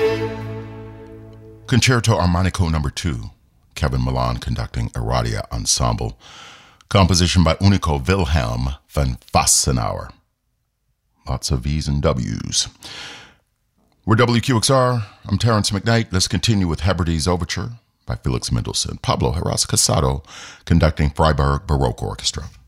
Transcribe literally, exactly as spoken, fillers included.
Concerto Armonico number two, Kevin Milan conducting Aradia Ensemble. Composition by Unico Wilhelm van Wassenaar. Lots of V's and W's. We're W Q X R. I'm Terrence McKnight. Let's continue with Hebrides Overture by Felix Mendelssohn. Pablo Heras Casado conducting Freiburg Baroque Orchestra.